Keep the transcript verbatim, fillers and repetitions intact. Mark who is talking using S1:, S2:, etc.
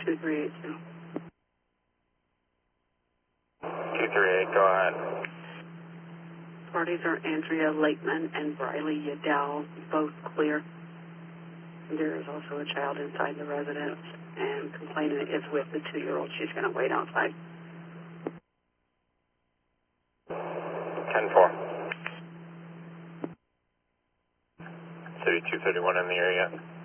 S1: two three eight two.
S2: two three eight, go ahead.
S1: Parties are Andrea Lakeman and Briley Yadell, both clear. There is also a child inside the residence, and complainant is with the two-year-old. She's going to wait outside.
S2: ten four. City two thirty-one in the area.